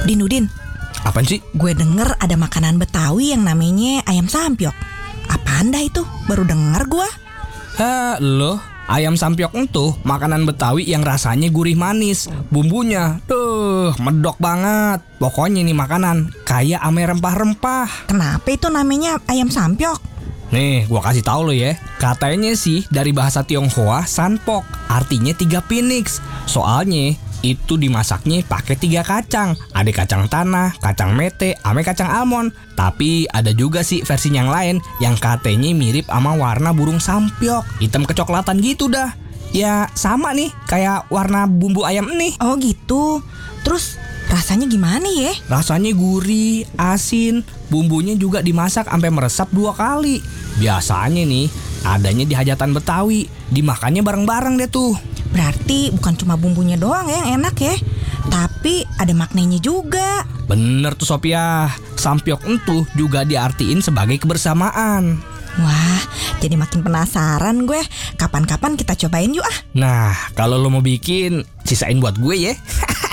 Udin, Apaan sih? gue denger ada makanan Betawi yang namanya ayam sampiok. Apaan dah itu? Baru denger gue. Loh, ayam sampiok itu makanan Betawi yang rasanya gurih manis. Bumbunya, medok banget. Pokoknya nih makanan kaya ame rempah-rempah. Kenapa itu namanya ayam sampiok? Nih, gua kasih tahu lo ya. Katanya sih dari bahasa Tionghoa sanpok, artinya 3 phoenix. Soalnya itu dimasaknya pakai 3 kacang. Ada kacang tanah, kacang mete, ame kacang almond. Tapi ada juga sih versi yang lain yang katanya mirip sama warna burung sampiok, hitam kecoklatan gitu dah. Ya sama nih kayak warna bumbu ayam nih. Oh gitu. Terus rasanya gimana ya? Rasanya gurih, asin, bumbunya juga dimasak sampai meresap 2 kali. Biasanya nih adanya di hajatan Betawi, dimakannya bareng-bareng deh tuh. Berarti bukan cuma bumbunya doang yang enak ya, tapi ada maknanya juga. Bener tuh Sophia, sampiok itu juga diartiin sebagai kebersamaan. Wah, jadi makin penasaran gue. Kapan-kapan kita cobain yuk ah. Nah, kalau lo mau bikin, sisain buat gue ya.